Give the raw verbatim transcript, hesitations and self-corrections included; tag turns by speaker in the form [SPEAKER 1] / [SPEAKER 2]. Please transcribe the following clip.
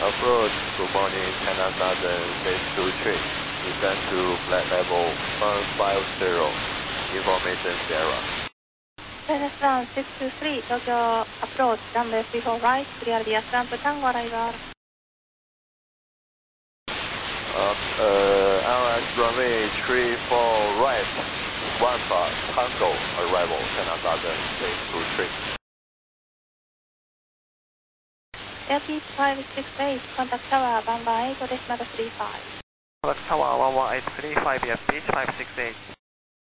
[SPEAKER 1] Approach, good morning, China Southern, base two three. Descend to flight level one five zero. Information Sierra.
[SPEAKER 2] China Southern six two three, Tokyo approach, runway three four right, clear via ramp Tango arrival.
[SPEAKER 1] Uh, uh, L S runway three four right, one bar, Tango arrival, China Southern, base two three.
[SPEAKER 2] Airpeak five six eight, contact tower one one eight decimal three five.
[SPEAKER 3] Contact tower one one eight three five, Airpeak five six eight.